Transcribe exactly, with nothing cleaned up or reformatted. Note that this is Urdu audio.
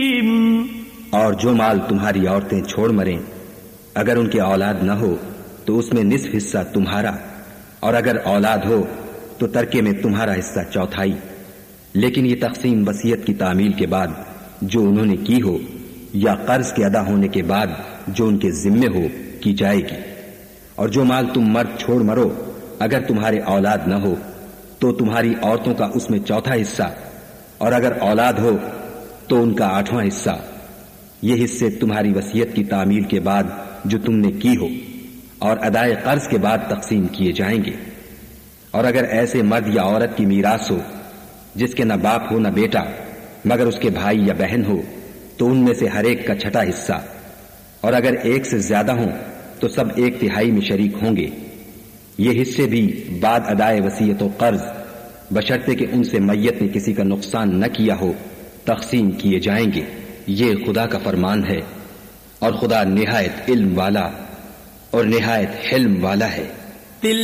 اور جو مال تمہاری عورتیں چھوڑ مریں اگر ان کی اولاد نہ ہو تو اس میں نصف حصہ تمہارا، اور اگر اولاد ہو تو ترکے میں تمہارا حصہ چوتھائی، لیکن یہ تقسیم وصیت کی تعمیل کے بعد جو انہوں نے کی ہو یا قرض کے ادا ہونے کے بعد جو ان کے ذمے ہو کی جائے گی۔ اور جو مال تم مرد چھوڑ مرو اگر تمہارے اولاد نہ ہو تو تمہاری عورتوں کا اس میں چوتھا حصہ، اور اگر اولاد ہو تو ان کا آٹھواں حصہ۔ یہ حصے تمہاری وصیت کی تعمیل کے بعد جو تم نے کی ہو اور ادائے قرض کے بعد تقسیم کیے جائیں گے۔ اور اگر ایسے مرد یا عورت کی میراث ہو جس کے نہ باپ ہو نہ بیٹا مگر اس کے بھائی یا بہن ہو تو ان میں سے ہر ایک کا چھٹا حصہ، اور اگر ایک سے زیادہ ہوں تو سب ایک تہائی میں شریک ہوں گے۔ یہ حصے بھی بعد ادائے وصیت و قرض بشرطے کہ ان سے میت نے کسی کا نقصان نہ کیا ہو تقسیم کیے جائیں گے۔ یہ خدا کا فرمان ہے، اور خدا نہایت علم والا اور نہایت حلم والا ہے۔